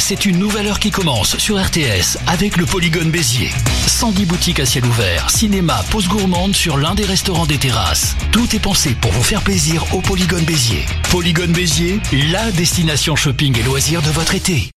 c'est une nouvelle heure qui commence sur RTS avec le Polygone Béziers. 110 boutiques à ciel ouvert, cinéma, pause gourmande sur l'un des restaurants des terrasses. Tout est pensé pour vous faire plaisir au Polygone Béziers. Polygone Béziers, la destination shopping et loisirs de votre été.